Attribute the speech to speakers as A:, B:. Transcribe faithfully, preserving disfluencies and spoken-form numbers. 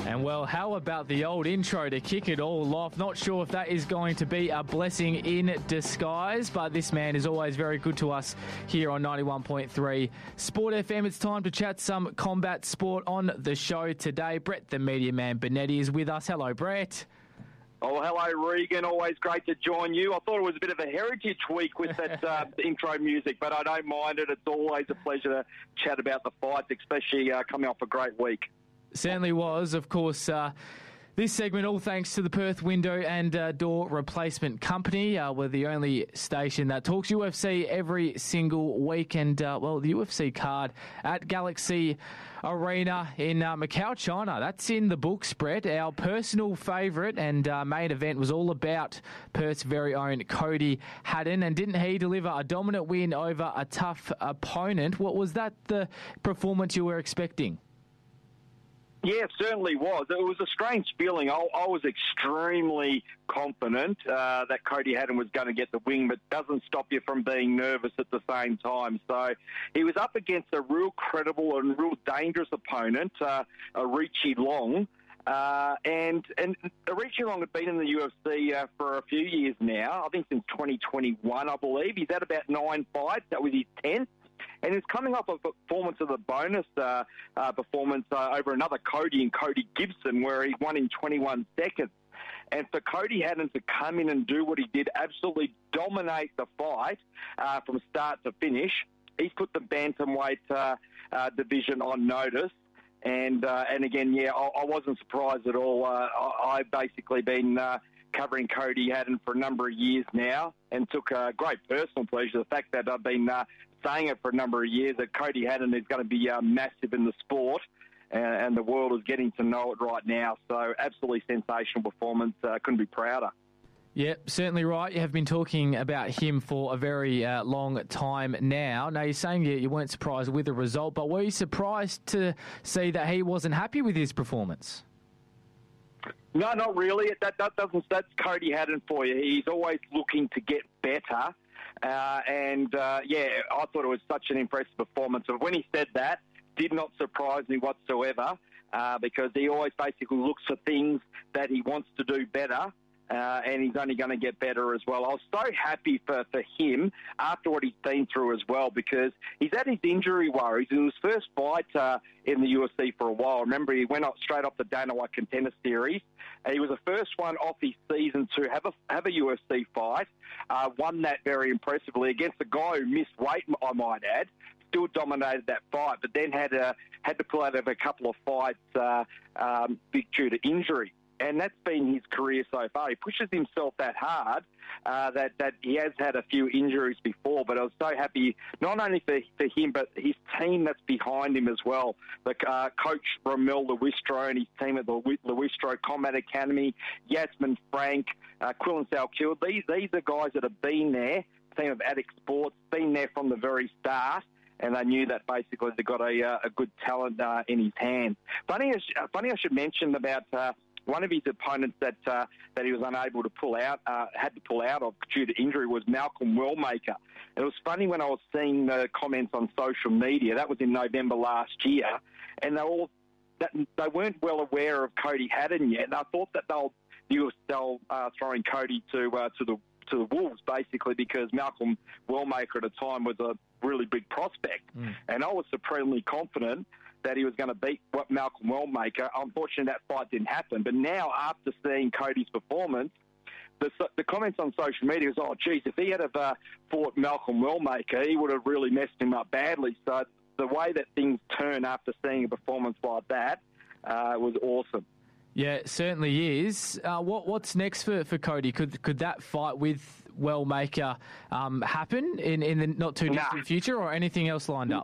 A: And well, how about the old intro to kick it all off? Not sure if that is going to be a blessing in disguise, but this man is always very good to us here on ninety-one point three Sport F M. It's time to chat some combat sport on the show today. Brett the Media Man Benetti is with us. Hello, Brett.
B: Oh, hello, Regan. Always great to join you. I thought it was a bit of a heritage week with that uh, intro music, but I don't mind it. It's always a pleasure to chat about the fights, especially uh, coming off a great week.
A: Certainly was. Of course, uh, this segment all thanks to the Perth Window and uh, Door Replacement Company. Uh, we're the only station that talks U F C every single week. And, uh, well, the U F C card at Galaxy Arena in uh, Macau, China. That's in the books, Brett. Our personal favourite and uh, main event was all about Perth's very own Cody Haddon. And didn't he deliver a dominant win over a tough opponent? What was that the performance you were expecting?
B: Yeah, it certainly was. It was a strange feeling. I, I was extremely confident uh, that Cody Haddon was going to get the win, but doesn't stop you from being nervous at the same time. So he was up against a real credible and real dangerous opponent, uh, Richie Long. Uh, and and Richie Long had been in the U F C uh, for a few years now, I think since twenty twenty-one, I believe. He's had about nine fights. That was his tenth. And he's coming off a performance of a bonus uh, uh, performance uh, over another Cody and Cody Gibson, where he won in twenty-one seconds. And for Cody Haddon to come in and do what he did, absolutely dominate the fight uh, from start to finish, he's put the bantamweight uh, uh, division on notice. And uh, and again, yeah, I, I wasn't surprised at all. Uh, I, I've basically been uh, covering Cody Haddon for a number of years now, and took uh, great personal pleasure the fact that I've been uh, saying it for a number of years that Cody Haddon is going to be uh, massive in the sport, and, and the world is getting to know it right now. So absolutely sensational performance. Uh, couldn't be prouder.
A: Yeah, certainly right. You have been talking about him for a very uh, long time now. Now, you're saying you, you weren't surprised with the result, but were you surprised to see that he wasn't happy with his performance?
B: No, not really. That, that doesn't. That's Cody Haddon for you. He's always looking to get better. Uh, and, uh, yeah, I thought it was such an impressive performance. But when he said that, did not surprise me whatsoever, uh, because he always basically looks for things that he wants to do better, uh, and he's only going to get better as well. I was so happy for, for him after what he's been through as well, because he's had his injury worries. In his first fight uh, in the U F C for a while, remember, he went up straight off the Dana White Contender Series. And he was the first one off his season to have a have a U F C fight. Uh, won that very impressively against a guy who missed weight, I might add. Still dominated that fight, but then had a, had to pull out of a couple of fights uh, um, due to injury. And that's been his career so far. He pushes himself that hard uh, that, that he has had a few injuries before, but I was so happy, not only for, for him, but his team that's behind him as well. The uh, coach Ramel Lewistro and his team at the Lewistro Combat Academy, Yasmin Frank, uh, Quillan Salkill. These, these are guys that have been there, team of Addict Sports, been there from the very start, and they knew that basically they got a, uh, a good talent uh, in his hands. Funny, uh, funny I should mention about... Uh, One of his opponents that uh, that he was unable to pull out, uh, had to pull out of due to injury, was Malcolm Wellmaker. And it was funny when I was seeing the comments on social media. That was in November last year, and they all that, they weren't well aware of Cody Haddon yet. And I thought that they'll you were uh, throwing Cody to uh, to the to the wolves basically because Malcolm Wellmaker at the time was a really big prospect, mm. and I was supremely confident that he was going to beat what Malcolm Wellmaker. Unfortunately, that fight didn't happen. But now, after seeing Cody's performance, the, the comments on social media was, oh, geez, if he had have, uh, fought Malcolm Wellmaker, he would have really messed him up badly. So the way that things turn after seeing a performance like that uh, was awesome.
A: Yeah, it certainly is. Uh, what What's next for, for Cody? Could could that fight with Wellmaker um, happen in, in the not too distant nah. future, or anything else lined up?